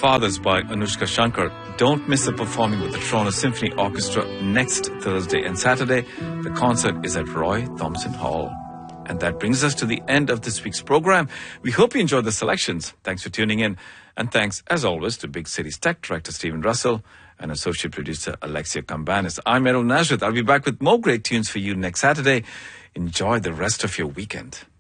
Fathers by Anushka Shankar. Don't miss the performing with the Toronto Symphony Orchestra next Thursday and Saturday. The concert is at Roy Thompson Hall. And that brings us to the end of this week's program. We hope you enjoyed the selections. Thanks for tuning in. And thanks, as always, to Big City's Tech Director Stephen Russell and Associate Producer Alexia Cambanis. I'm Errol Nazareth. I'll be back with more great tunes for you next Saturday. Enjoy the rest of your weekend.